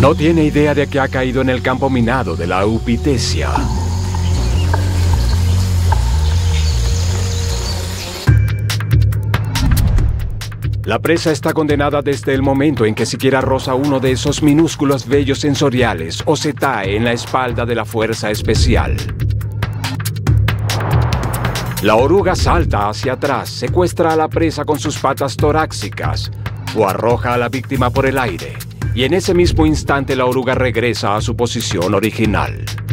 No tiene idea de que ha caído en el campo minado de la eupitesia. La presa está condenada desde el momento en que siquiera roza uno de esos minúsculos vellos sensoriales o se tae en la espalda de la fuerza especial. La oruga salta hacia atrás, secuestra a la presa con sus patas torácicas o arroja a la víctima por el aire. Y en ese mismo instante la oruga regresa a su posición original.